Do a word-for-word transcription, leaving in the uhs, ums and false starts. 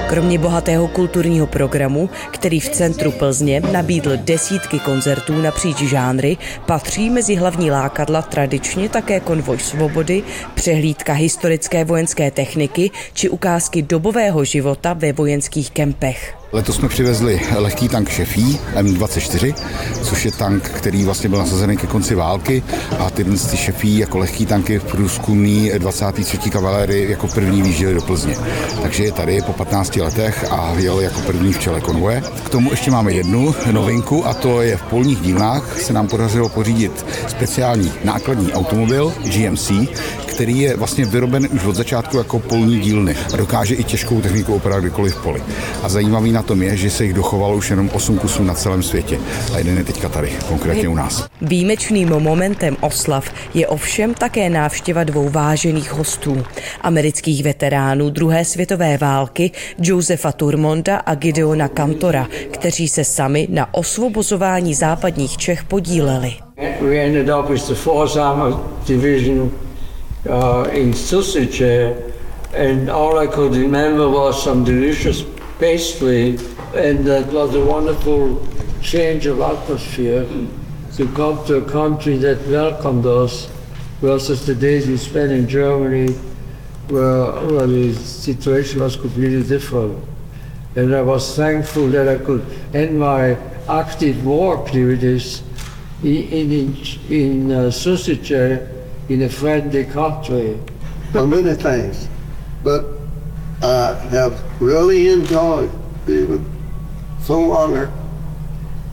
Kromě bohatého kulturního programu, který v centru Plzně nabídl desítky koncertů napříč žánry, patří mezi hlavní lákadla tradičně také konvoj svobody, přehlídka historické vojenské techniky či ukázky dobového života ve vojenských kempech. Letos jsme přivezli lehký tank Šefí M dvacet čtyři, což je tank, který vlastně byl nasazený ke konci války, a ty dnes ty Šefí jako lehký tanky v průzkumný dvacáté třetí kavalérii jako první výjížděli do Plzně. Takže je tady po patnácti letech a jel jako první v čele konvoje. K tomu ještě máme jednu novinku, a to je v polních dílnách se nám podařilo pořídit speciální nákladní automobil G M C, který je vlastně vyroben už od začátku jako polní dílny a dokáže i těžkou techniku operovat kdykoliv v poli. A zajímavý na tom je, že se jich dochovalo už jenom osm kusů na celém světě. A jeden je teďka tady, konkrétně u nás. Výjimečným momentem oslav je ovšem také návštěva dvou vážených hostů. Amerických veteránů druhé světové války Josefa Turmonda a Gideona Kantora, kteří se sami na osvobozování západních Čech podíleli. We ended up with the fourth Armored Division uh, in Susice, and all I could remember was some delicious pastry, and that was a wonderful change of atmosphere to come to a country that welcomed us versus the days we spent in Germany, where, where the situation was completely different. And I was thankful that I could end my active war activities in, in, in uh, Susice, in a friendly country. So many things, but I have really enjoyed being so honored